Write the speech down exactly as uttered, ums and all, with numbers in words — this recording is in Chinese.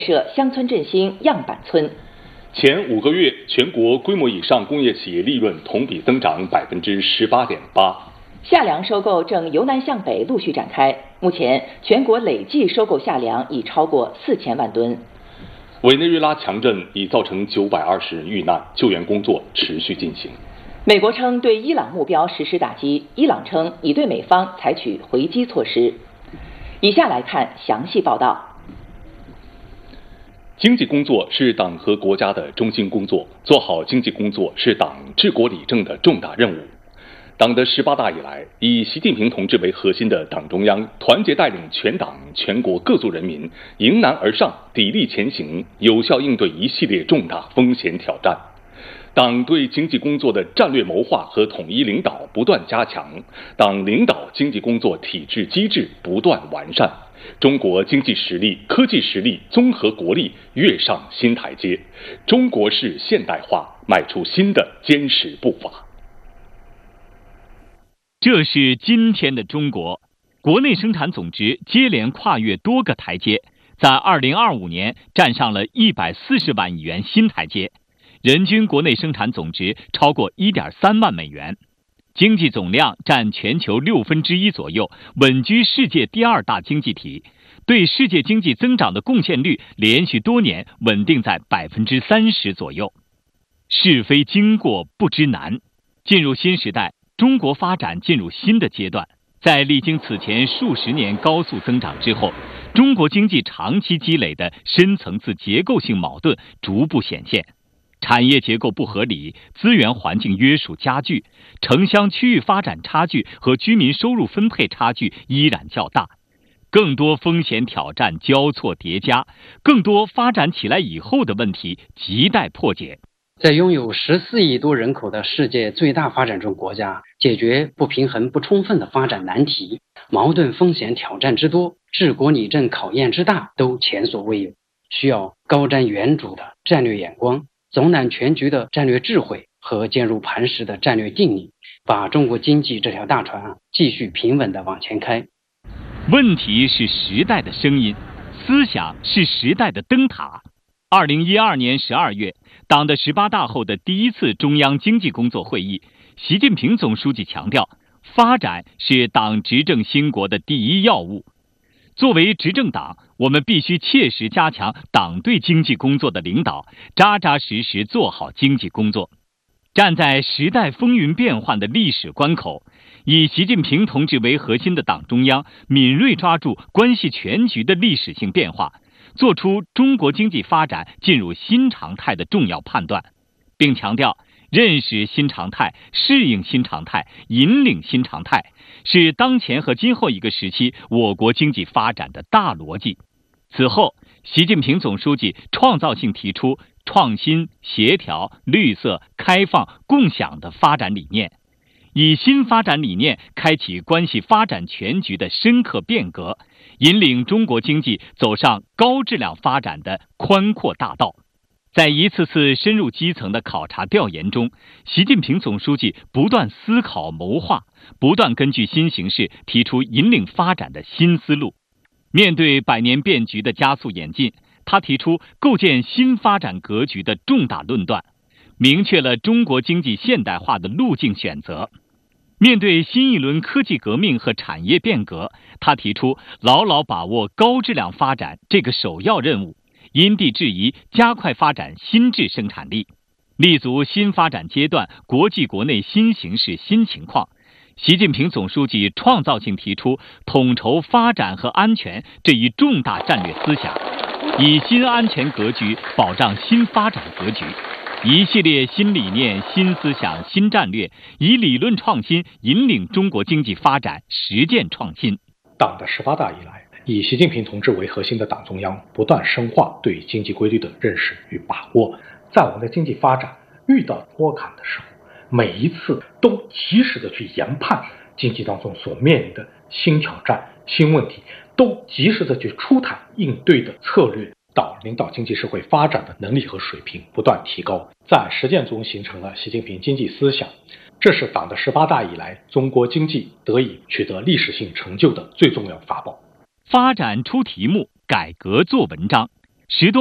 设乡村振兴样板村。 前五个月，全国规模以上工业企业利润同比增长百分之十八点八。 夏粮收购正由南向北陆续展开，目前全国累计收购夏粮已超过四千万吨。 委内瑞拉强震已造成九百二十人遇难，救援工作持续进行。 美国称对伊朗目标实施打击，伊朗称已对美方采取回击措施。以下来看详细报道。 经济工作是党和国家的中心工作，做好经济工作是党治国理政的重大任务。党的十八大以来，以习近平同志为核心的党中央团结带领全党全国各族人民迎难而上，砥砺前行，有效应对一系列重大风险挑战。党对经济工作的战略谋划和统一领导不断加强，党领导经济工作体制机制不断完善，中国经济实力、科技实力、综合国力跃上新台阶，中国式现代化迈出新的坚实步伐。 这是今天的中国，国内生产总值接连跨越多个台阶，在二零二五年站上了一百四十万亿元新台阶，人均国内生产总值超过一点三万美元，经济总量占全球六分之一左右，稳居世界第二大经济体，对世界经济增长的贡献率连续多年稳定在百分之三十左右。是非经过不知难，进入新时代，中国发展进入新的阶段。在历经此前数十年高速增长之后，中国经济长期积累的深层次结构性矛盾逐步显现。产业结构不合理，资源环境约束加剧，城乡区域发展差距和居民收入分配差距依然较大，更多风险挑战交错叠加，更多发展起来以后的问题亟待破解。 在拥有十四亿多人口的世界最大发展中国家，解决不平衡不充分的发展难题，矛盾风险挑战之多，治国理政考验之大，都前所未有，需要高瞻远瞩的战略眼光，总揽全局的战略智慧和坚如磐石的战略定力，把中国经济这条大船啊继续平稳地往前开。 问题是时代的声音，思想是时代的灯塔。二零一二年十二月，党的十八大后的第一次中央经济工作会议，习近平总书记强调，发展是党执政兴国的第一要务。作为执政党，我们必须切实加强党对经济工作的领导，扎扎实实做好经济工作。站在时代风云变幻的历史关口，以习近平同志为核心的党中央敏锐抓住关系全局的历史性变化，做出中国经济发展进入新常态的重要判断，并强调认识新常态、适应新常态、引领新常态，是当前和今后一个时期我国经济发展的大逻辑。此后，习近平总书记创造性提出创新、协调、绿色、开放、共享的发展理念，以新发展理念开启关系发展全局的深刻变革，引领中国经济走上高质量发展的宽阔大道。在一次次深入基层的考察调研中，习近平总书记不断思考谋划，不断根据新形势提出引领发展的新思路。面对百年变局的加速演进，他提出构建新发展格局的重大论断，明确了中国经济现代化的路径选择。面对新一轮科技革命和产业变革，他提出牢牢把握高质量发展这个首要任务，因地制宜加快发展新质生产力，立足新发展阶段国际国内新形势新情况。习近平总书记创造性提出统筹发展和安全这一重大战略思想，以新安全格局保障新发展格局，一系列新理念、新思想、新战略，以理论创新引领中国经济发展实践创新。 党的十八大以来，以习近平同志为核心的党中央不断深化对经济规律的认识与把握，在我们的经济发展遇到脱坎的时候，每一次都及时的去研判经济当中所面临的新挑战、新问题，都及时的去出台应对的策略，党领导经济社会发展的能力和水平不断提高，在实践中形成了习近平经济思想。这是党的十八大以来中国经济得以取得历史性成就的最重要法宝。 发展出题目，改革做文章， 十多